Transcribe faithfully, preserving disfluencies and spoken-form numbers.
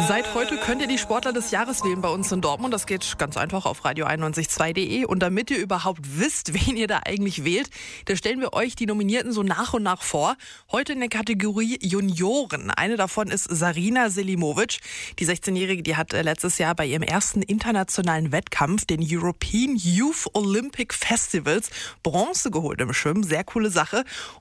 Seit heute könnt ihr die Sportler des Jahres wählen bei uns in Dortmund. Das geht ganz einfach auf radio einundneunzig Komma zwei punkt de. Und damit ihr überhaupt wisst, wen ihr da eigentlich wählt, da stellen wir euch die Nominierten so nach und nach vor. Heute in der Kategorie Junioren. Eine davon ist Sarina Selimovic. Die sechzehnjährige, die hat letztes Jahr bei ihrem ersten internationalen Wettkampf, den European Youth Olympic Festivals, Bronze geholt im Schwimmen. Sehr coole Sache.